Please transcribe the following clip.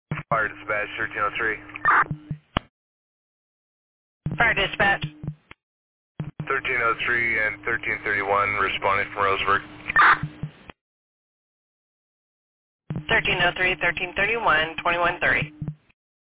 Fire dispatch 1303. Fire dispatch. 1303 and 1331 responding from Roseburg. 1303, 1331, 2130.